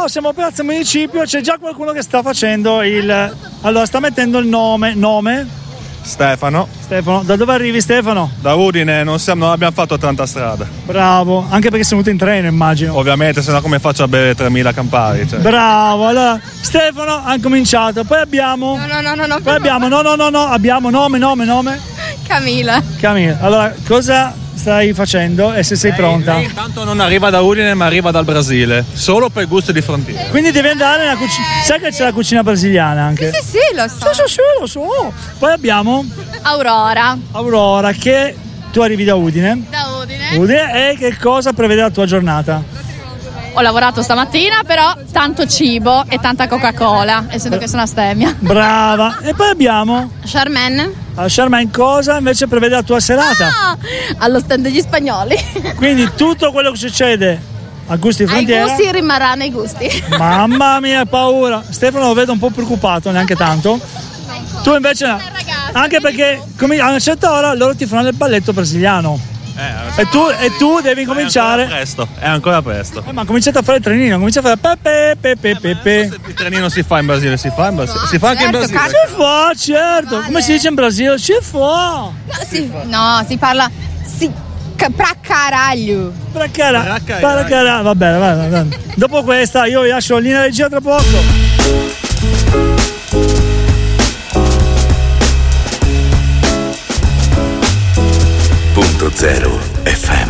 siamo a Piazza Municipio, c'è già qualcuno che sta facendo allora sta mettendo il nome. Stefano, da dove arrivi Stefano? da Udine, non abbiamo fatto tanta strada. Bravo, anche perché sei venuto in treno immagino. Ovviamente, se no come faccio a bere 3000 Campari? Cioè. Bravo, allora Stefano ha cominciato, poi abbiamo... No. Poi abbiamo nome. Camilla. Allora cosa stai facendo e se sei pronta? Lei intanto non arriva da Udine ma arriva dal Brasile, solo per gusto di frontiera. Quindi devi andare nella cucina. Sai che c'è la cucina brasiliana anche? Sì, lo so. Sì, lo so. Poi abbiamo Aurora, che tu arrivi da Udine. E che cosa prevede la tua giornata? Ho lavorato stamattina, però tanto cibo e tanta Coca-Cola, essendo che sono astemia. Brava. E poi abbiamo Charmaine, cosa invece prevede la tua serata? allo stand degli spagnoli. Quindi tutto quello che succede a Gusti di Frontiera. Ai gusti rimarrà nei gusti. Mamma mia, paura. Stefano lo vedo un po' preoccupato, neanche tanto. Tu invece no. Anche perché a una certa ora loro ti faranno il balletto brasiliano. E tu devi cominciare. È ancora presto. Ma cominciate a fare il trenino, comincia a fare pepe. Il trenino si fa in Brasile, si fa anche in Brasile. Si fa, certo. Come si dice in Brasile? Si fa. Si parla pra caralho. Va bene. Dopo questa io vi lascio la linea regia tra poco. Punto zero FM.